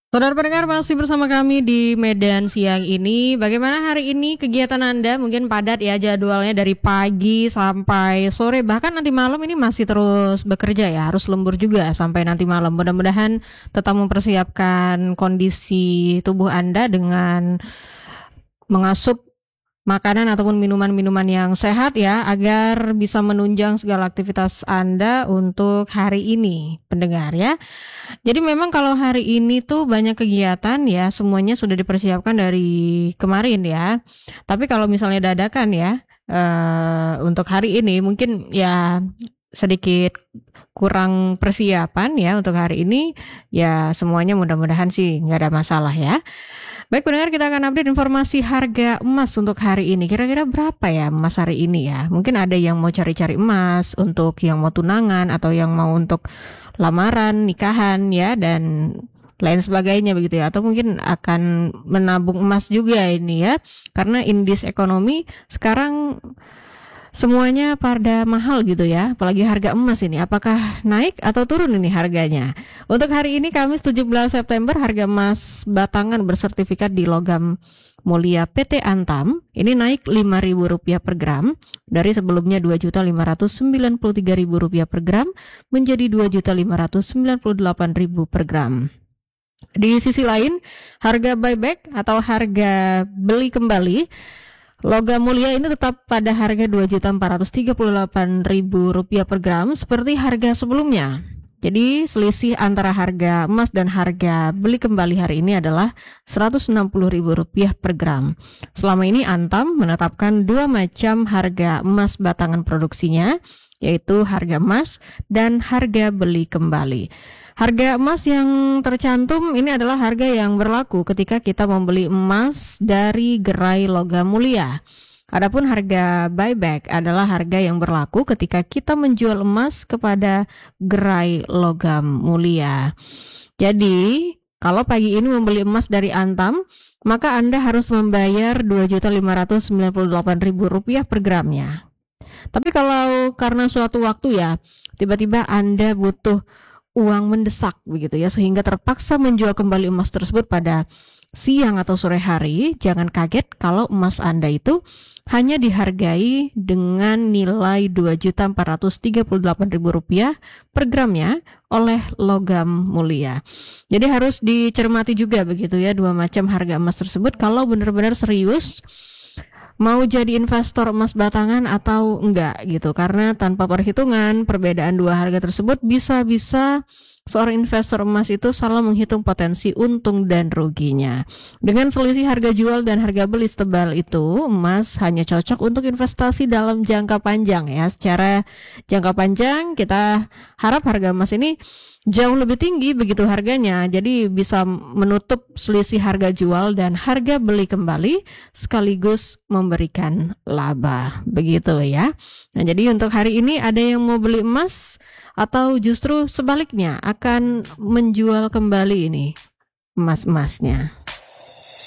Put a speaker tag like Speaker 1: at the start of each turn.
Speaker 1: Saudara pendengar masih bersama kami di Medan siang ini. Bagaimana hari ini kegiatan Anda? Mungkin padat ya jadwalnya dari pagi sampai sore. Bahkan nanti malam ini masih terus bekerja ya. Harus lembur juga sampai nanti malam. Mudah-mudahan tetap mempersiapkan kondisi tubuh Anda dengan mengasup makanan ataupun minuman-minuman yang sehat ya, agar bisa menunjang segala aktivitas Anda untuk hari ini, pendengar ya. Jadi memang kalau hari ini tuh banyak kegiatan ya, semuanya sudah dipersiapkan dari kemarin ya. Tapi kalau misalnya dadakan ya, untuk hari ini mungkin ya sedikit kurang persiapan ya untuk hari ini, ya semuanya mudah-mudahan sih nggak ada masalah ya. Baik pendengar, kita akan update informasi harga emas untuk hari ini. Kira-kira berapa ya emas hari ini ya? Mungkin ada yang mau cari-cari emas untuk yang mau tunangan atau yang mau untuk lamaran, nikahan ya, dan lain sebagainya begitu ya. Atau mungkin akan menabung emas juga ini ya. Karena indeks ekonomi sekarang semuanya pada mahal gitu ya, apalagi harga emas ini. Apakah naik atau turun ini harganya? Untuk hari ini Kamis 17 September, harga emas batangan bersertifikat di logam mulia PT Antam ini naik Rp5.000 per gram dari sebelumnya Rp2.593.000 per gram menjadi Rp2.598.000 per gram. Di sisi lain, harga buyback atau harga beli kembali logam mulia ini tetap pada harga Rp2.438.000 per gram seperti harga sebelumnya. Jadi selisih antara harga emas dan harga beli kembali hari ini adalah Rp160.000 per gram. Selama ini Antam menetapkan dua macam harga emas batangan produksinya, yaitu harga emas dan harga beli kembali. Harga emas yang tercantum ini adalah harga yang berlaku ketika kita membeli emas dari gerai logam mulia. Adapun harga buyback adalah harga yang berlaku ketika kita menjual emas kepada gerai logam mulia. Jadi, kalau pagi ini membeli emas dari Antam, maka Anda harus membayar Rp2.598.000 per gramnya. Tapi kalau karena suatu waktu ya, tiba-tiba Anda butuh uang mendesak begitu ya, sehingga terpaksa menjual kembali emas tersebut pada siang atau sore hari, jangan kaget kalau emas Anda itu hanya dihargai dengan nilai Rp2.438.000 per gramnya oleh logam mulia. Jadi harus dicermati juga begitu ya, dua macam harga emas tersebut kalau benar-benar serius mau jadi investor emas batangan atau enggak gitu. Karena tanpa perhitungan perbedaan dua harga tersebut bisa-bisa seorang investor emas itu salah menghitung potensi untung dan ruginya. Dengan selisih harga jual dan harga beli setebal itu, emas hanya cocok untuk investasi dalam jangka panjang ya. Secara jangka panjang kita harap harga emas ini jauh lebih tinggi begitu harganya, jadi bisa menutup selisih harga jual dan harga beli kembali sekaligus memberikan laba begitu ya. Nah jadi untuk hari ini ada yang mau beli emas atau justru sebaliknya akan menjual kembali ini emas-emasnya.